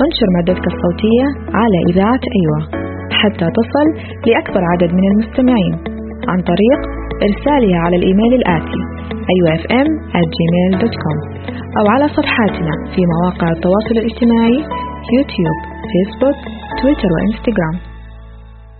وانشر مادتك الصوتية على إذاعة أيوة حتى تصل لأكبر عدد من المستمعين عن طريق إرسالها على الإيميل الآتي ayufm@gmail.com أو على صفحاتنا في مواقع التواصل الاجتماعي يوتيوب، فيسبوك، تويتر وإنستغرام.